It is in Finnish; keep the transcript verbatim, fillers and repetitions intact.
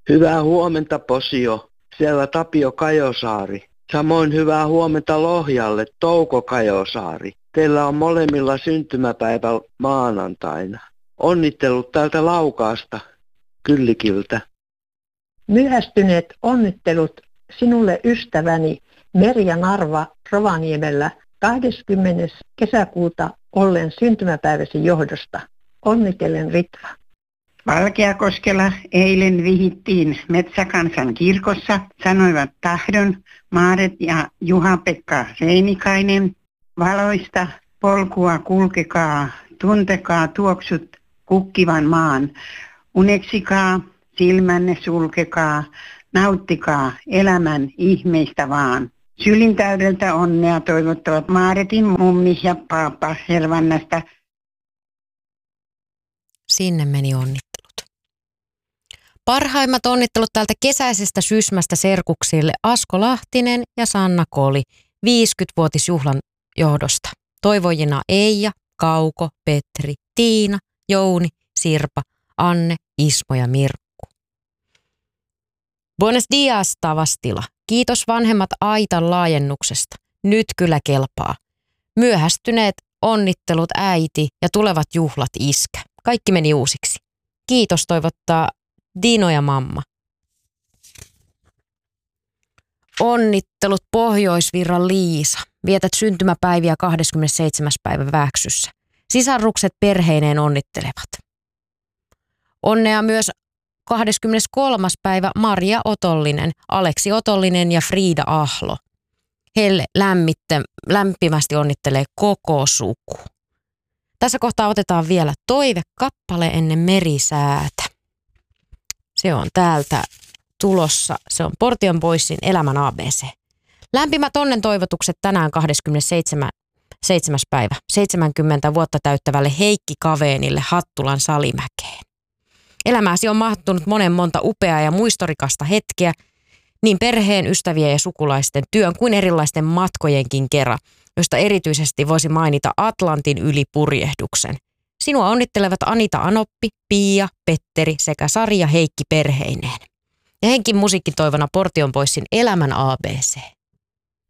Hyvää huomenta, Posio. Siellä Tapio Kajosaari. Samoin hyvää huomenta Lohjalle, Touko Kajosaari. Teillä on molemmilla syntymäpäivä maanantaina. Onnittelut täältä Laukaasta, Kyllikiltä. Myöhästyneet onnittelut sinulle ystäväni Merja Narva Rovaniemellä kahdeskymmenes kesäkuuta ollen syntymäpäiväsi johdosta. Onnitellen Ritva. Valkeakoskella eilen vihittiin Metsäkansan kirkossa, sanoivat tahdon Maaret ja Juha-Pekka Reinikainen. Valoista polkua kulkekaa, tuntekaa tuoksut kukkivan maan. Uneksikaa, silmänne sulkekaa, nauttikaa elämän ihmeistä vaan. Sylintäydeltä onnea toivottavat Maaretin mummi ja paappa Hervannasta. Sinne meni onnittelut. Parhaimmat onnittelut täältä kesäisestä Sysmästä serkuksille Asko Lahtinen ja Sanna Koli viisikymmenvuotisjuhlan johdosta. Toivojina Eija, Kauko, Petri, Tiina, Jouni, Sirpa, Anne, Ismo ja Mirkku. Buenos dias, Tavastila. Kiitos vanhemmat aitan laajennuksesta. Nyt kyllä kelpaa. Myöhästyneet onnittelut äiti ja tulevat juhlat iskä. Kaikki meni uusiksi. Kiitos toivottaa Dino ja mamma. Onnittelut Pohjoisvirran Liisa. Vietät syntymäpäiviä kahdeskymmenesseitsemäs päivä Väksyssä. Sisarukset perheineen onnittelevat. Onnea myös kahdeskymmeneskolmas päivä Maria Otollinen, Aleksi Otollinen ja Friida Ahlo. Heille lämmitte, lämpimästi onnittelee koko suku. Tässä kohtaa otetaan vielä toivekappale ennen merisäätä. Se on täältä tulossa. Se on Portion Boysin Elämän A B C. Lämpimät onnen toivotukset tänään kahdeskymmenesseitsemäs päivä. seitsemänkymmentä vuotta täyttävälle Heikki Kaveenille Hattulan Salimäkeen. Elämääsi on mahtunut monen monta upeaa ja muistorikasta hetkeä, niin perheen, ystävien ja sukulaisten työn kuin erilaisten matkojenkin kerran, josta erityisesti voisi mainita Atlantin yli purjehduksen. Sinua onnittelevat Anita Anoppi, Pia, Petteri sekä Sari ja Heikki perheineen. Ja henkin musiikkitoivona Portion Boysin Elämän A B C.